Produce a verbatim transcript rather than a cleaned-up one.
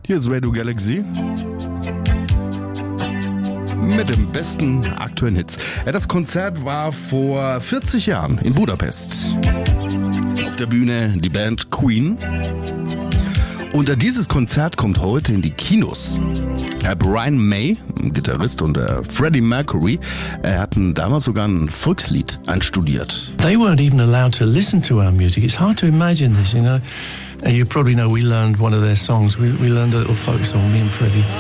Hier ist Radio Galaxy mit den besten aktuellen Hits. Ja, das Konzert war vor vierzig Jahren in Budapest. Auf der Bühne die Band Queen. Und dieses Konzert kommt heute in die Kinos. Brian May, ein Gitarrist, und Freddie Mercury äh, hatten damals sogar ein Volkslied einstudiert. They weren't even allowed to listen to our music. It's hard to imagine this, you know. You probably know we learned one of their songs. We, we learned a little folk song, me and Freddie.